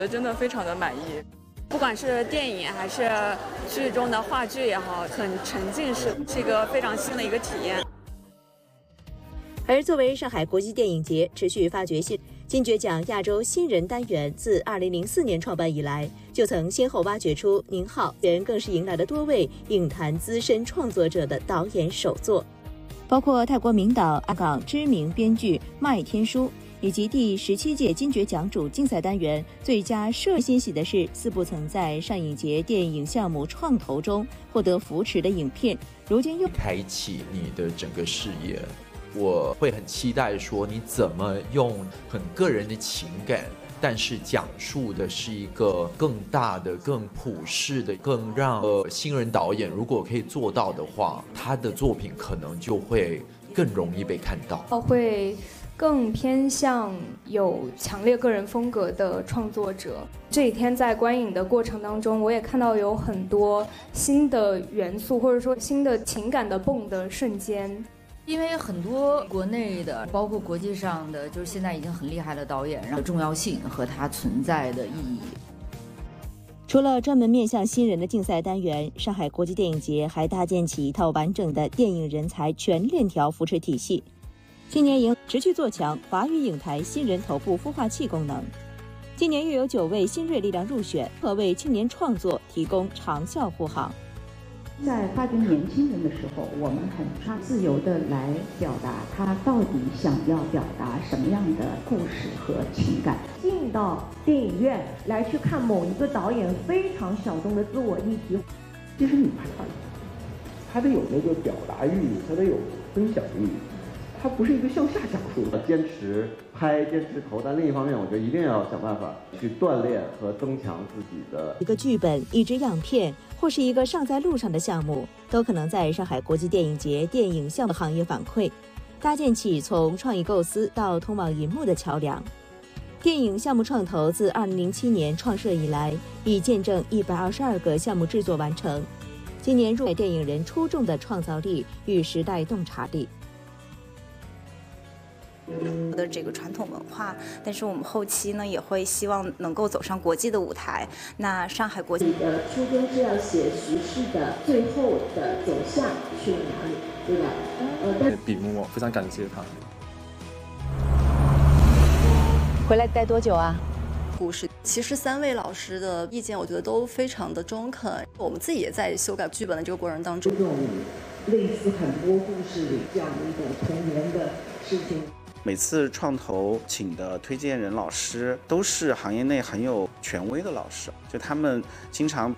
真的非常的满意。不管是电影还是剧中的话剧也好，很沉浸式，是一个非常新的一个体验。 而作为上海国际电影节持续发掘金爵奖亚洲新人单元自2004年创办以来，就曾先后挖掘出宁浩，更是迎来了多位影坛资深创作者的导演首作，包括泰国名导、香港知名编剧麦天书，以及第17届金爵奖主竞赛单元最佳摄欣喜的是4部曾在上影节电影项目创投中获得扶持的影片，如今又开启你的整个视野。我会很期待说你怎么用很个人的情感，但是讲述的是一个更大的、更普世的、更让新人导演如果可以做到的话，他的作品可能就会更容易被看到， 会更偏向有强烈个人风格的创作者。这几天在观影的过程当中，我也看到有很多新的元素，或者说新的情感的蹦的瞬间。 因为很多国内的，包括国际上的，就是现在已经很厉害的导演，然后重要性和它存在的意义。 除了专门面向新人的竞赛单元，上海国际电影节还搭建起一套完整的电影人才全链条扶持体系。青年营持续做强华语影坛新人头部孵化器功能。今年又有9位新锐力量入选，可为青年创作提供长效护航。 在发掘年轻人的时候，我们很自由地来表达他到底想要表达什么样的故事和情感。 进到电影院来去看某一个导演非常小众的自我议题， 其实你拍它，它得有那个表达欲，它得有分享欲，它不是一个向下讲述的。坚持拍，坚持投，但另一方面，我觉得一定要想办法去锻炼和增强自己的一个剧本、一支样片，或是一个尚在路上的项目，都可能在上海国际电影节电影项目行业反馈，搭建起从创意构思到通往银幕的桥梁。电影项目创投自2007年创设以来，已见证122个项目制作完成。今年入围电影人出众的创造力与时代洞察力。 的这个传统文化，但是我们后期呢也会希望能够走上国际的舞台。那上海国际的初衷是要写叙事的最后的走向去哪里，对吧？ 笔墨非常感谢他。 回来待多久啊？ 故事其实3位老师的意见，我觉得都非常的中肯。我们自己也在修改剧本的这个过程当中， 这种类似很多故事里这样的一种童年的事情。 每次创投请的推荐人老师都是行业内很有权威的老师，就他们经常